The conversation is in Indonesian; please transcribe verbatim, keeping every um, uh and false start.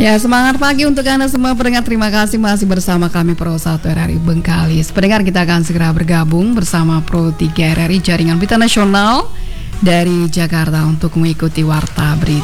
Ya, semangat pagi untuk Anda semua pendengar. Terima kasih masih bersama kami Pro satu R R I Bengkalis. Pendengar, kita akan segera bergabung bersama Pro tiga R R I Jaringan Berita Nasional dari Jakarta untuk mengikuti Warta Berita.